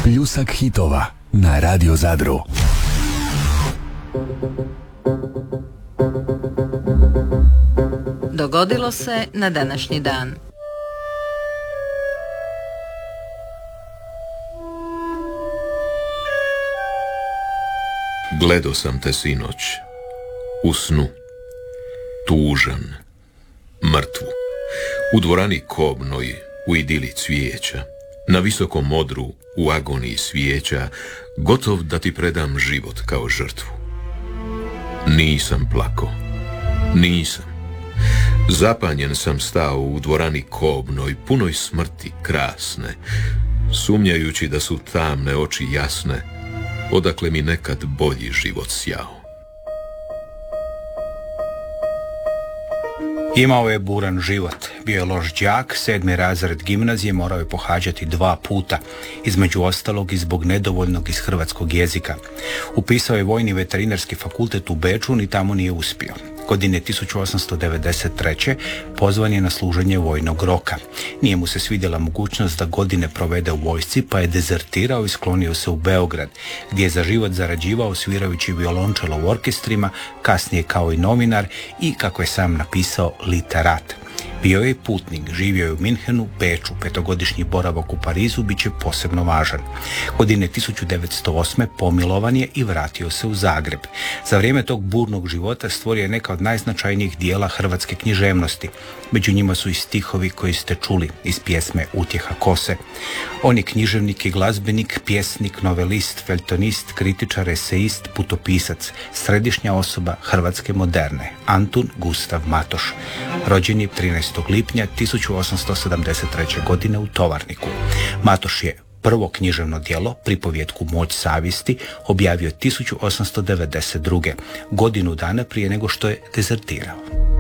Pljusak hitova na Radio Zadru. Dogodilo se na današnji dan. Gledao sam te sinoć, u snu, tužan, mrtvu, u dvorani kobnoj, u idili cvijeća, na visokom odru, u agoniji svijeća, gotov da ti predam život kao žrtvu. Nisam plako, nisam. Zapanjen sam stao u dvorani kobnoj, punoj smrti krasne, sumnjajući da su tamne oči jasne, odakle mi nekad bolji život sjao. Imao je buran život, bio je loš đak, 7. razred gimnazije morao je pohađati 2 puta, između ostalog i zbog nedovoljnog iz hrvatskog jezika. Upisao je Vojni veterinarski fakultet u Beču, ni tamo nije uspio. Godine 1893. pozvan je na služenje vojnog roka. Nije mu se svidjela mogućnost da godine provede u vojsci, pa je dezertirao i sklonio se u Beograd, gdje je za život zarađivao svirajući violončelo u orkestrima, kasnije kao i novinar i, kako je sam napisao, literat. Bio je putnik, živio je u Minhenu, Beču, 5-godišnji boravak u Parizu bit će posebno važan. Godine 1908. pomilovan je i vratio se u Zagreb. Za vrijeme tog burnog života stvorio je neka od najznačajnijih dijela hrvatske književnosti. Među njima su i stihovi koji ste čuli iz pjesme Utjeha kose. On je književnik i glazbenik, pjesnik, novelist, feltonist, kritičar, eseist, putopisac, središnja osoba hrvatske moderne, Antun Gustav Matoš. Rođen je 13. lipnja 1873. godine u Tovarniku. Matoš je prvo književno djelo, pripovjetku Moć savjesti, objavio 1892. godinu dana prije nego što je dezertirao.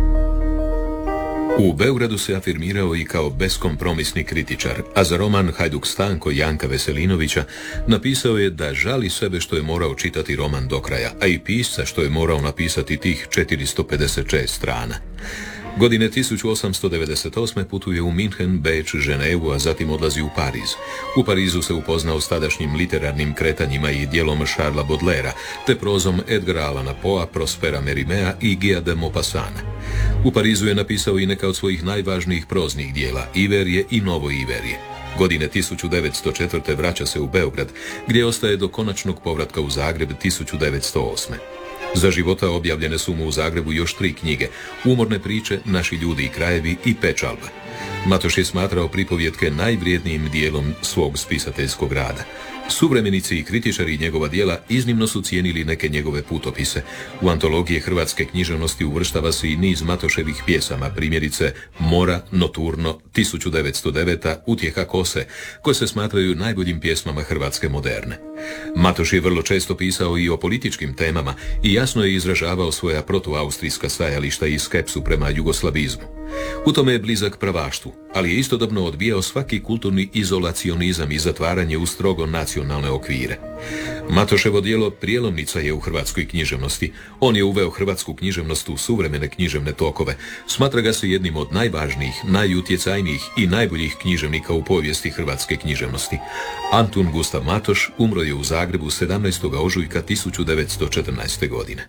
U Beogradu se afirmirao i kao beskompromisni kritičar, a za roman Hajduk Stanko Janka Veselinovića napisao je da žali sebe što je morao čitati roman do kraja, a i pisca što je morao napisati tih 456 strana. Godine 1898. putuje u Minhen, Beč, Ženevu, a zatim odlazi u Pariz. U Parizu se upoznao s tadašnjim literarnim kretanjima i djelom Charlesa Baudelairea, te prozom Edgara Allana Poea, Prospera Mérimée i Guya de Maupassana. U Parizu je napisao i neka od svojih najvažnijih proznih dijela, Iverje i Novo Iverje. Godine 1904. vraća se u Beograd, gdje ostaje do konačnog povratka u Zagreb 1908. Za života objavljene su mu u Zagrebu još 3 knjige, Umorne priče, Naši ljudi i krajevi i Pečalba. Matoš je smatrao pripovjetke najvrijednijim dijelom svog spisateljskog rada. Suvremenici i kritičari njegova djela iznimno su cijenili neke njegove putopise. U antologije hrvatske književnosti uvrštava se i niz Matoševih pjesama, primjerice Mora, Noturno, 1909, Utjeha kose, koje se smatraju najboljim pjesmama hrvatske moderne. Matoš je vrlo često pisao i o političkim temama i jasno je izražavao svoja protuaustrijska stajališta i skepsu prema jugoslavizmu. U tome je blizak pravaštvu, ali je istodobno odbijao svaki kulturni izolacionizam i zatvaranje u strogo nacionalne okvire. Matoševo djelo prijelomnica je u hrvatskoj književnosti. On je uveo hrvatsku književnost u suvremene književne tokove. Smatra ga se jednim od najvažnijih, najutjecajnijih i najboljih književnika u povijesti hrvatske književnosti. Antun Gustav Matoš umro je u Zagrebu 17. ožujka 1914. godine.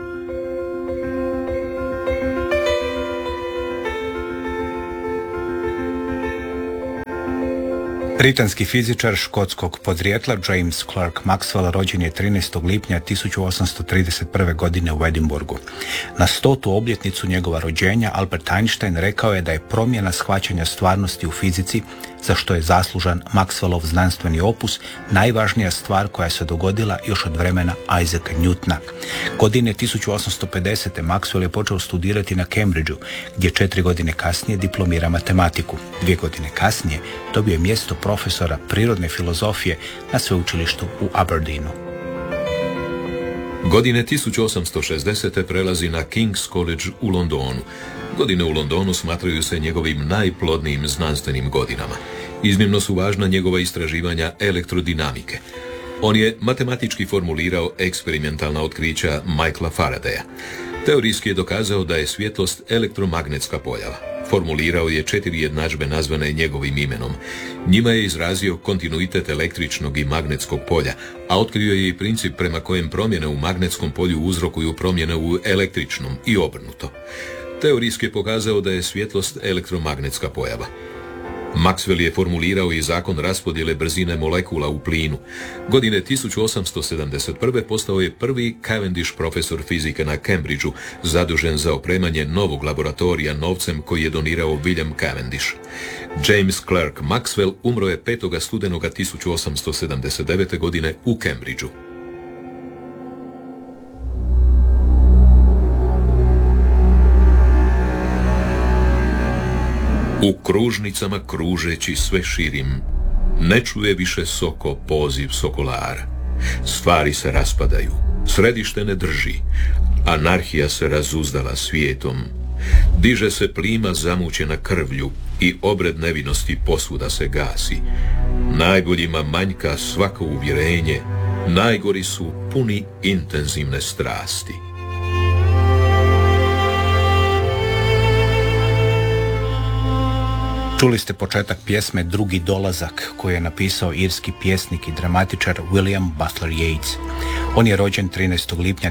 Britanski fizičar škotskog podrijetla James Clerk Maxwell rođen je 13. lipnja 1831. godine u Edinburgu. Na 100. obljetnicu njegova rođenja Albert Einstein rekao je da je promjena shvaćanja stvarnosti u fizici, za što je zaslužan Maxwellov znanstveni opus, najvažnija stvar koja se dogodila još od vremena Isaaca Newtona. Godine 1850. Maxwell je počeo studirati na Cambridgeu, gdje 4 godine kasnije diplomira matematiku. 2 godine kasnije dobio je mjesto profesora prirodne filozofije na sveučilištu u Aberdeenu. Godine 1860. prelazi na King's College u Londonu. Godine u Londonu smatraju se njegovim najplodnijim znanstvenim godinama. Iznimno su važna njegova istraživanja elektrodinamike. On je matematički formulirao eksperimentalna otkrića Michaela Faradaya. Teorijski je dokazao da je svjetlost elektromagnetska pojava. Formulirao je 4 jednadžbe nazvane njegovim imenom. Njima je izrazio kontinuitet električnog i magnetskog polja, a otkrio je i princip prema kojem promjene u magnetskom polju uzrokuju promjene u električnom i obrnuto. Teorijski je pokazao da je svjetlost elektromagnetska pojava. Maxwell je formulirao i zakon raspodjele brzine molekula u plinu. Godine 1871. postao je prvi Cavendish profesor fizike na Cambridgeu, zadužen za opremanje novog laboratorija novcem koji je donirao William Cavendish. James Clerk Maxwell umro je 5. studenoga 1879. godine u Cambridgeu. U kružnicama kružeći sve širim, ne čuje više soko poziv sokolara. Stvari se raspadaju, središte ne drži, anarhija se razuzdala svijetom. Diže se plima zamućena krvlju i obred nevinosti posvuda se gasi. Najboljima manjka svako uvjerenje, najgori su puni intenzivne strasti. Čuli ste početak pjesme Drugi dolazak, koju je napisao irski pjesnik i dramatičar William Butler Yeats. On je rođen 13. lipnja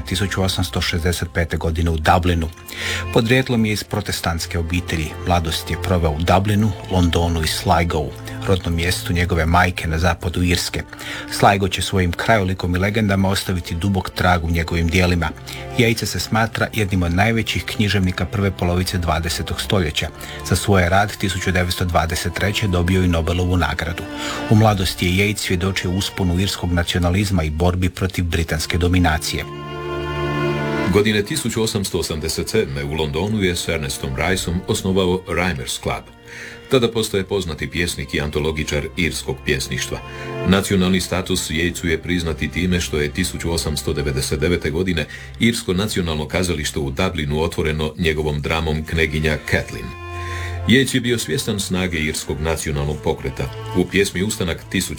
1865. godine u Dublinu. Podrijetlom je iz protestantske obitelji. Mladost je proveo u Dublinu, Londonu i Sligovu, rodnom mjestu njegove majke na zapadu Irske. Sligo će svojim krajolikom i legendama ostaviti dubok trag u njegovim dijelima. Yeatsa se smatra jednim od najvećih književnika prve polovice 20. stoljeća. Za svoj rad 1923. dobio i Nobelovu nagradu. U mladosti je Yeats svjedočio usponu irskog nacionalizma i borbi protiv britanske dominacije. Godine 1887. u Londonu je s Ernestom Riceom osnovao Rhymers Club. Tada postaje poznati pjesnik i antologičar irskog pjesništva. Nacionalni status Yeatsu je priznati time što je 1899. godine Irsko nacionalno kazalište u Dublinu otvoreno njegovom dramom Kneginja Kathleen. Yeats je bio svjestan snage irskog nacionalnog pokreta. U pjesmi Ustanak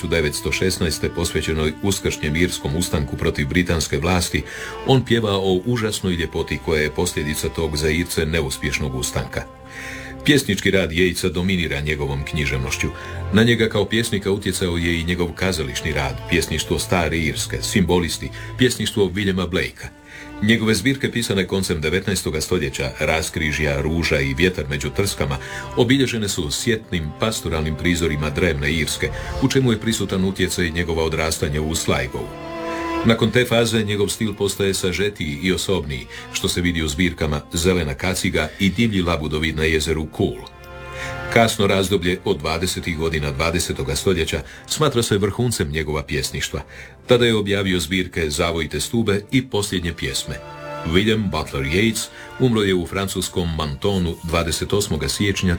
1916. posvećenoj uskršnjem irskom ustanku protiv britanske vlasti, on pjeva o užasnoj ljepoti koja je posljedica tog za Irce neuspješnog ustanka. Pjesnički rad Yeatsa dominira njegovom književnošću. Na njega kao pjesnika utjecao je i njegov kazališni rad, pjesništvo Stare Irske, Simbolisti, pjesništvo Williama Blakea. Njegove zbirke pisane koncem 19. stoljeća, Raskrižja, Ruža i Vjetar među trskama, obilježene su sjetnim pastoralnim prizorima drevne Irske, u čemu je prisutan utjecaj njegova odrastanja u Sligovu. Nakon te faze njegov stil postaje sažetiji i osobniji, što se vidi u zbirkama Zelena kaciga i Divlji labudovid na jezeru Cool. Kasno razdoblje od 20. godina 20. stoljeća smatra se vrhuncem njegova pjesništva. Tada je objavio zbirke Zavojite stube i Posljednje pjesme. William Butler Yeats umro je u francuskom Mantonu 28. siječnja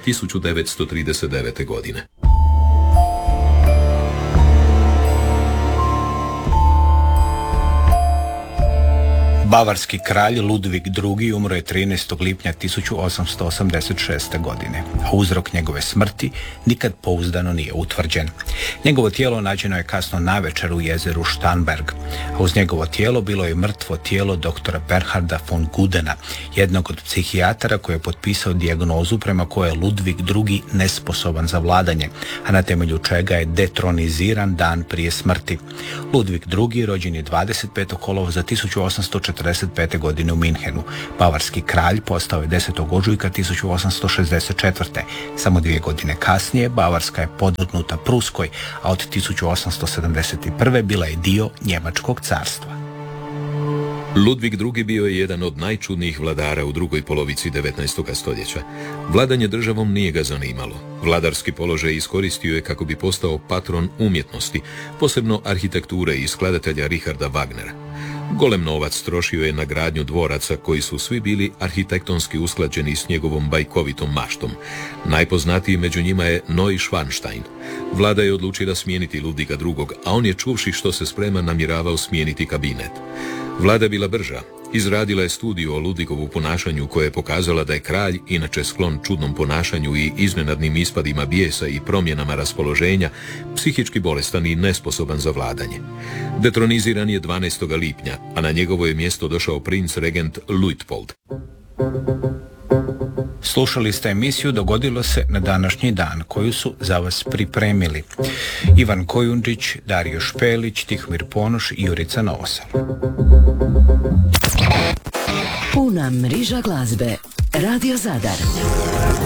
1939. godine. Bavarski kralj Ludvig II. Umro je 13. lipnja 1886. godine, a uzrok njegove smrti nikad pouzdano nije utvrđen. Njegovo tijelo nađeno je kasno navečer u jezeru Starnberg, a uz njegovo tijelo bilo je mrtvo tijelo doktora Bernharda von Gudena, jednog od psihijatara koji je potpisao dijagnozu prema kojoj je Ludvig II. Nesposoban za vladanje, a na temelju čega je detroniziran dan prije smrti. Ludvig II. Rođen je 25. kolovoza 1845. godine u Minhenu. Bavarski kralj postao je 10. ožujka 1864. Samo 2 godine kasnije Bavarska je podvrgnuta Pruskoj, a od 1871. bila je dio Njemačkog carstva. Ludvig II. Bio je jedan od najčudnijih vladara u drugoj polovici 19. stoljeća. Vladanje državom nije ga zanimalo. Vladarski položaj iskoristio je kako bi postao patron umjetnosti, posebno arhitekture i skladatelja Richarda Wagnera. Golem novac trošio je na gradnju dvoraca koji su svi bili arhitektonski usklađeni s njegovom bajkovitom maštom. Najpoznatiji među njima je Neuschwanstein. Vlada je odlučila smijeniti Ludviga II., a on je, čuvši što se sprema, namjeravao smijeniti kabinet. Vlada je bila brža. Izradila je studiju o Ludvigovu ponašanju koja je pokazala da je kralj, inače sklon čudnom ponašanju i iznenadnim ispadima bijesa i promjenama raspoloženja, psihički bolestan i nesposoban za vladanje. Detroniziran je 12. lipnja, a na njegovo je mjesto došao princ regent Luitpold. Slušali ste emisiju Dogodilo se na današnji dan, koju su za vas pripremili Ivan Kojundžić, Dario Špelić, Tihomir Ponoš i Jurica Novosel. Puna mriža glazbe. Radio Zadar.